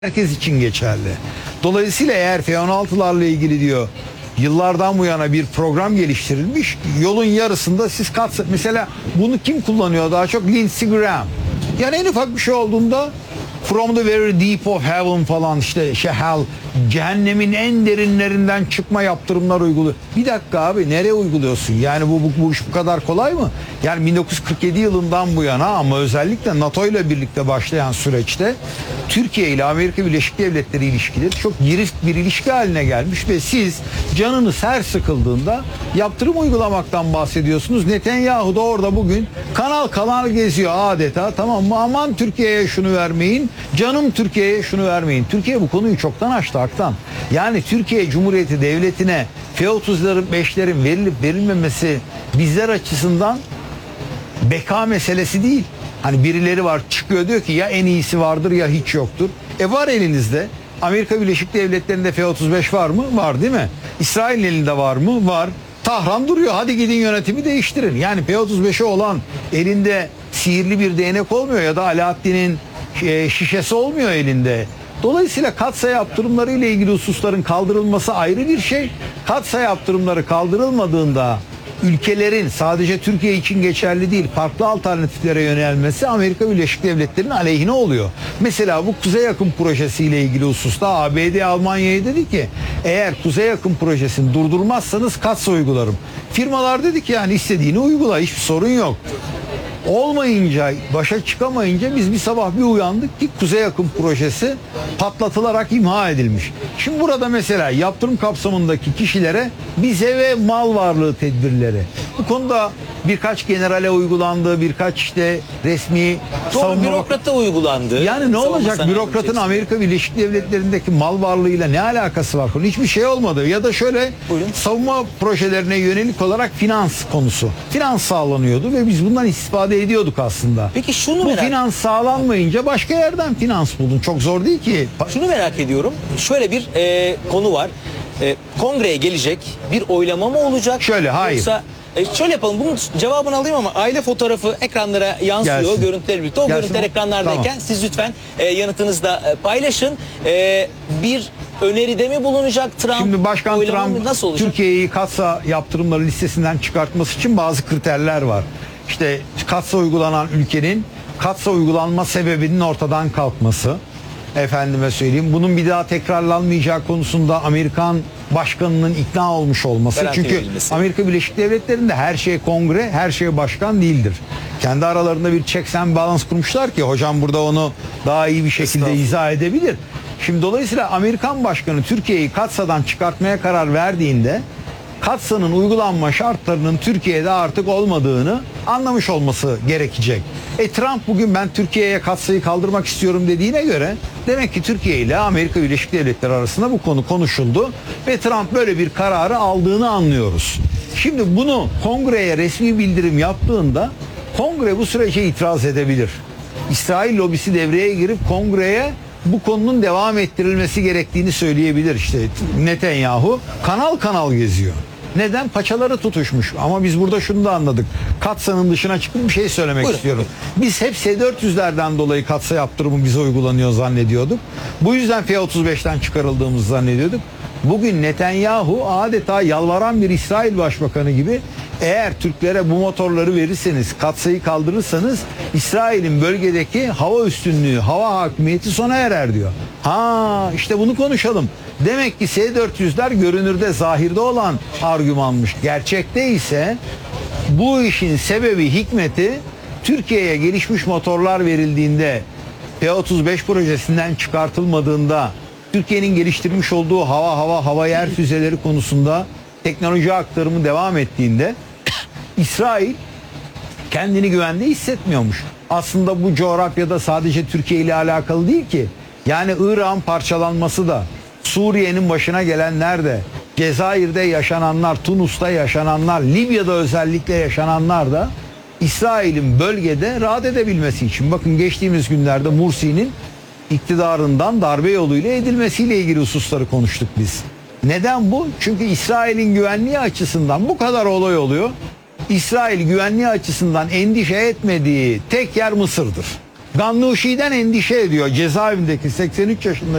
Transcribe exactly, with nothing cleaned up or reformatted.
herkes için geçerli. Dolayısıyla eğer F on altılarla ilgili diyor yıllardan bu yana bir program geliştirilmiş, yolun yarısında siz kat mesela bunu kim kullanıyor daha çok? Lindsey Graham. Yani en ufak bir şey olduğunda From the very deep of heaven falan işte şey hell, cehennemin en derinlerinden çıkma yaptırımlar uyguluyor. Bir dakika abi, nereye uyguluyorsun? Yani bu, bu, bu iş bu kadar kolay mı? Yani bin dokuz yüz kırk yedi yılından bu yana ama özellikle NATO ile birlikte başlayan süreçte Türkiye ile Amerika Birleşik Devletleri ilişkileri çok girift bir ilişki haline gelmiş ve siz canınız her sıkıldığında yaptırım uygulamaktan bahsediyorsunuz. Netanyahu da orada bugün kanal kanal geziyor adeta, tamam mı? Aman Türkiye'ye şunu vermeyin, canım Türkiye'ye şunu vermeyin. Türkiye bu konuyu çoktan açtı Aktan. Yani Türkiye Cumhuriyeti Devleti'ne F otuzların beşlerin verilip verilmemesi bizler açısından beka meselesi değil. Hani birileri var çıkıyor diyor ki ya en iyisi vardır ya hiç yoktur. E var elinizde. Amerika Birleşik Devletleri'nde F otuz beş var mı? Var değil mi? İsrail'in elinde var mı? Var. Tahran duruyor. Hadi gidin yönetimi değiştirin. Yani F otuz beşe olan elinde sihirli bir değnek olmuyor ya da Alaaddin'in şişesi olmuyor elinde. Dolayısıyla katsayı yaptırımları ile ilgili hususların kaldırılması ayrı bir şey. Katsayı yaptırımları kaldırılmadığında ülkelerin sadece Türkiye için geçerli değil, farklı alternatiflere yönelmesi Amerika Birleşik Devletleri'nin aleyhine oluyor. Mesela bu Kuzey Akım projesiyle ilgili hususta A B D Almanya'ya dedi ki eğer Kuzey Akım projesini durdurmazsanız katsayı uygularım. Firmalar dedi ki yani istediğini uygula, hiçbir sorun yok. Olmayınca, başa çıkamayınca biz bir sabah bir uyandık ki Kuzey Akım projesi patlatılarak imha edilmiş. Şimdi burada mesela yaptırım kapsamındaki kişilere bize ve mal varlığı tedbirleri. Bu konuda birkaç generale uygulandı, birkaç işte resmi savunma bürokrata uygulandı. Yani ne olacak? Bürokratın Amerika Birleşik Devletleri'ndeki mal varlığıyla ne alakası var? Hiçbir şey olmadı. Ya da şöyle Buyurun. savunma projelerine yönelik olarak finans konusu. Finans sağlanıyordu ve biz bundan istifade ediyorduk aslında. Peki şunu Bu merak finans sağlanmayınca başka yerden finans buldun. Çok zor değil ki. Şunu merak ediyorum. Şöyle bir e, konu var. E, kongreye gelecek bir oylama mı olacak? Şöyle hayır. Yoksa e, şöyle yapalım. Bunun cevabını alayım ama aile fotoğrafı ekranlara yansıyor. Gelsin. Görüntüler birlikte. O Gelsin. görüntüler ekranlardayken Tamam. siz lütfen e, yanıtınızı da e, paylaşın. E, bir öneride mi bulunacak Trump? Şimdi Başkan Trump nasıl olacak? Türkiye'yi katsa yaptırımları listesinden çıkartması için bazı kriterler var. İşte katsa uygulanan ülkenin katsa uygulanma sebebinin ortadan kalkması. Efendime söyleyeyim. Bunun bir daha tekrarlanmayacağı konusunda Amerikan başkanının ikna olmuş olması. Garanti Çünkü verilmesi. Amerika Birleşik Devletleri'nde her şey kongre, her şey başkan değildir. Kendi aralarında bir checks and balance kurmuşlar ki hocam burada onu daha iyi bir şekilde izah edebilir. Şimdi dolayısıyla Amerikan başkanı Türkiye'yi katsadan çıkartmaya karar verdiğinde katsanın uygulanma şartlarının Türkiye'de artık olmadığını anlamış olması gerekecek. E Trump bugün ben Türkiye'ye katsayı kaldırmak istiyorum dediğine göre demek ki Türkiye ile Amerika Birleşik Devletleri arasında bu konu konuşuldu ve Trump böyle bir kararı aldığını anlıyoruz. Şimdi bunu kongreye resmi bildirim yaptığında kongre bu sürece itiraz edebilir. İsrail lobisi devreye girip kongreye bu konunun devam ettirilmesi gerektiğini söyleyebilir. İşte Netanyahu kanal kanal geziyor. Neden? Paçaları tutuşmuş. Ama biz burada şunu da anladık. Katsanın dışına çıkıp bir şey söylemek Buyurun. istiyorum. Biz hep S dört yüzlerden dolayı katsa yaptırımı bize uygulanıyor zannediyorduk. Bu yüzden F otuz beşten çıkarıldığımızı zannediyorduk. Bugün Netanyahu adeta yalvaran bir İsrail Başbakanı gibi eğer Türklere bu motorları verirseniz, katsayı kaldırırsanız İsrail'in bölgedeki hava üstünlüğü, hava hakimiyeti sona erer diyor. Ha işte bunu konuşalım. Demek ki S dört yüzler görünürde, zahirde olan argümanmış. Gerçekte ise bu işin sebebi, hikmeti Türkiye'ye gelişmiş motorlar verildiğinde, F otuz beş projesinden çıkartılmadığında, Türkiye'nin geliştirmiş olduğu hava hava hava yer füzeleri konusunda teknoloji aktarımı devam ettiğinde İsrail kendini güvende hissetmiyormuş. Aslında bu coğrafyada sadece Türkiye ile alakalı değil ki. Yani Irak'ın parçalanması da, Suriye'nin başına gelenler de, Cezayir'de yaşananlar, Tunus'ta yaşananlar, Libya'da özellikle yaşananlar da İsrail'in bölgede rahat edebilmesi için. Bakın geçtiğimiz günlerde Mursi'nin iktidarından darbe yoluyla edilmesiyle ilgili hususları konuştuk biz. Neden bu? Çünkü İsrail'in güvenliği açısından bu kadar olay oluyor. İsrail güvenliği açısından endişe etmediği tek yer Mısır'dır. Gannuşi'den endişe ediyor. Cezaevindeki seksen üç yaşında